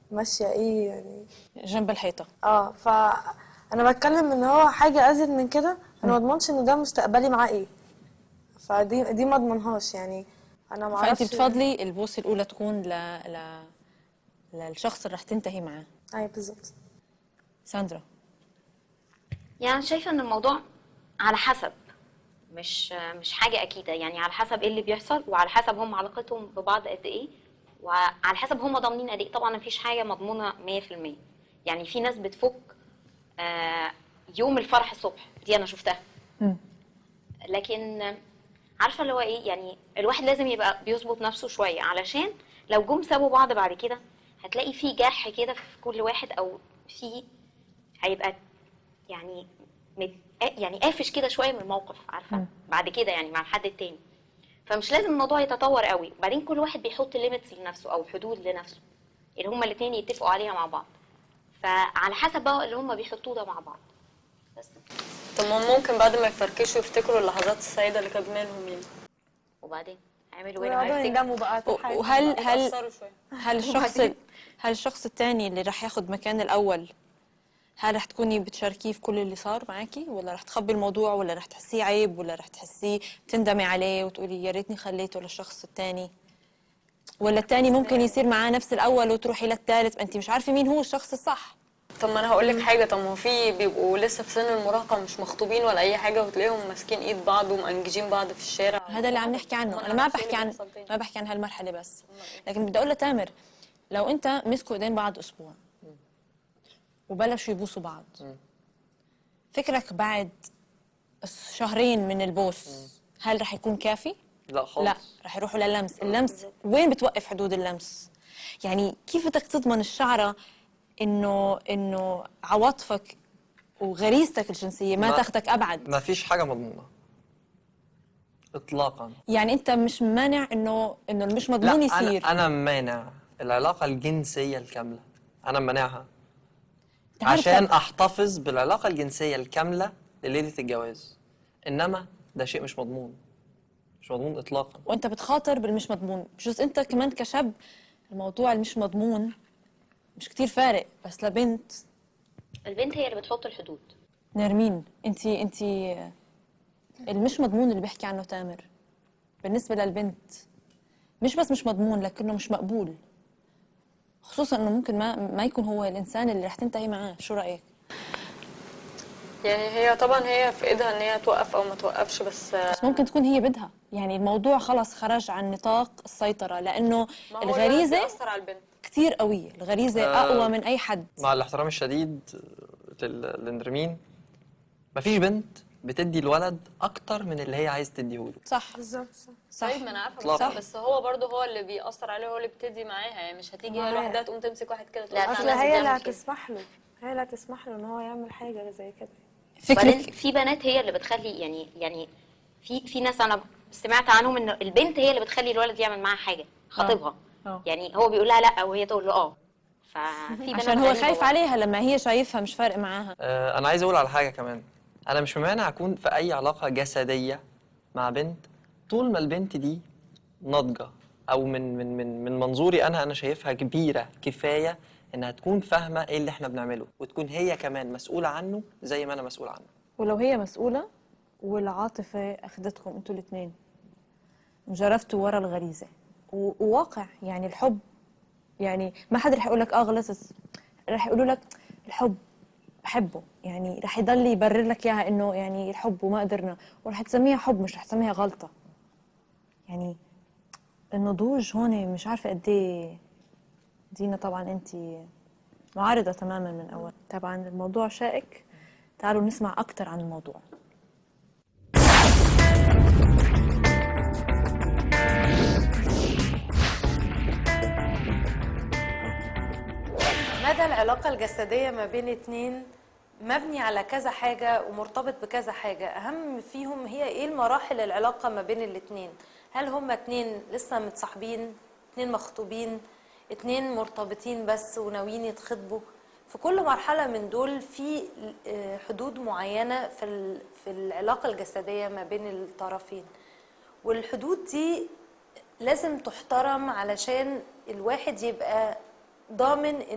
ماشيه ايه يعني جنب الحيطه. فانا بتكلم ان هو حاجه ازيد من كده، انا ما اضمنش ان ده مستقبلي معاه ايه، فدي ما اضمنهاش يعني. انا ما فانت اعرفش. بتفضلي البوسه الاولى تكون للشخص اللي رح تنتهي معاه. ايوه بالظبط. ساندرا. يعني أنا شايفه ان الموضوع على حسب، مش حاجه اكيده، يعني على حسب ايه اللي بيحصل، وعلى حسب هم علاقتهم ببعض قد ايه، وعلى حسب هم ضامنين قد ايه. طبعا مفيش حاجه مضمونه 100%. يعني في ناس بتفك يوم الفرح الصبح، دي انا شفتها. لكن عارفه اللي هو ايه، يعني الواحد لازم يبقى بيظبط نفسه شويه، علشان لو جم سابوا بعض بعد كده هتلاقي في جرح كده في كل واحد، او في هيبقى يعني يعني قافش كده شويه من الموقف، عارفه بعد كده يعني مع الحد التاني. فمش لازم الموضوع يتطور قوي، وبعدين كل واحد بيحط ليميتس لنفسه او حدود لنفسه اللي هما الاثنين يتفقوا عليها مع بعض، فعلى حسب بقى اللي هما بيحطوه ده مع بعض بس. طب ما ممكن بعد ما يفركشوا يفتكروا اللحظات السعيده اللي كانت بينهم يعني، وبعدين هيعملوا ايه لما ويقعدوا يفتكروا؟ يندموا بقى طول حياتهم. وهل يتأثروا شويه. هل الشخص الثاني اللي رح ياخد مكان الاول، هل رح تكوني بتشاركيه في كل اللي صار معاكي، ولا رح تخبي الموضوع، ولا رح تحسيه عيب، ولا رح تحسيه تندمي عليه وتقولي يا ريتني خليته للشخص الثاني، ولا الثاني ممكن يصير معاه نفس الاول وتروحي للثالث انت مش عارفه مين هو الشخص الصح؟ طب ما انا هقول لك حاجه، طب ما هو في بيبقوا لسه في سن المراهقه مش مخطوبين ولا اي حاجه، وتلاقيهم ماسكين ايد بعض ومأنججين بعض في الشارع. هذا اللي عم نحكي عنه، انا ما بحكي عن هالمرحله بس، لكن بدي اقول لتامر لو انت مسكوا ايدين بعض اسبوع وبلشوا يبوسوا بعض، فكرك بعد شهرين من البوس هل رح يكون كافي؟ لا خالص. لا، رح يروحوا للمس. اللمس وين بتوقف حدود اللمس؟ يعني كيف بدك تضمن الشعره انه عواطفك وغريزتك الجنسيه ما تاخدك ابعد؟ ما فيش حاجه مضمونه اطلاقا. يعني انت مش مانع انه مش مضمون يصير؟ لا انا مانع العلاقه الجنسيه الكامله، انا مانعها تعرف عشان احتفظ بالعلاقه الجنسيه الكامله لليله الجواز، انما ده شيء مش مضمون، مش مضمون اطلاقا. وانت بتخاطر بالمش مضمون، بجوز انت كمان كشاب الموضوع المش مضمون مش كتير فارق، بس لبنت البنت هي اللي بتحط الحدود. نرمين، انت المش مضمون اللي بيحكي عنه تامر بالنسبه للبنت مش بس مش مضمون، لكنه مش مقبول، خصوصا انه ممكن ما يكون هو الانسان اللي رح تنتهي معاه. شو رايك؟ يعني هي طبعا هي في ايدها ان هي توقف او ما توقفش، بس ممكن تكون هي بدها، يعني الموضوع خلص خرج عن نطاق السيطره، لانه ما هو الغريزه بيأثر على البنت كتير قوية، الغريزة أقوى من أي حد. مع الاحترام الشديد لنرمين، مفيش بنت بتدي الولد اكتر من اللي هي عايز تديهوله. صح بالظبط صح. طيب ما انا عارفه، إطلاقاً. بس هو برضه هو اللي بيأثر عليه، هو اللي بتدي معاها، يعني مش هتيجي هي لوحدها تقوم تمسك واحد كده تقول لا، له اصل أنا لازم هي اللي تعمل كده. هتسمح له، هي اللي هتسمح له ان هو يعمل حاجه زي كده. وبعدين فكرك في بنات هي اللي بتخلي، يعني في ناس انا سمعت عنهم ان البنت هي اللي بتخلي الولد يعمل معاها حاجه، خطيبها. يعني هو بيقول لها لا وهي تقول له ففي بنات عشان هو غريبة خايف برضه. عليها لما هي شايفها مش فارق معاها. انا عايز اقول على حاجه كمان، انا مش ممانع اكون في اي علاقه جسديه مع بنت طول ما البنت دي ناضجه، او من منظوري انا شايفها كبيره كفايه انها تكون فاهمه ايه اللي احنا بنعمله، وتكون هي كمان مسؤوله عنه زي ما انا مسؤول عنه. ولو هي مسؤولة والعاطفة أخذتكم أنتوا الاثنين وجرفتوا ورا الغريزة وواقع، يعني الحب، يعني ما حد رح يقول لك غلطت، رح يقولوا لك الحب بحبه، يعني رح يضل يبرر لك إياها إنه يعني الحب وما قدرنا، ورح تسميها حب مش رح تسميها غلطة. يعني النضوج هون مش عارفة قد ايه. دينا طبعا انت معارضة تماما من اول. طبعا الموضوع شائك، تعالوا نسمع اكثر عن الموضوع. مدى العلاقة الجسدية ما بين اتنين مبني على كذا حاجة ومرتبط بكذا حاجة، أهم فيهم هي إيه المراحل العلاقة ما بين الاتنين. هل هما اتنين لسه متصاحبين، اتنين مخطوبين، اتنين مرتبطين بس وناويين يتخطبوا؟ في كل مرحلة من دول في حدود معينة في العلاقة الجسدية ما بين الطرفين، والحدود دي لازم تحترم علشان الواحد يبقى ضامن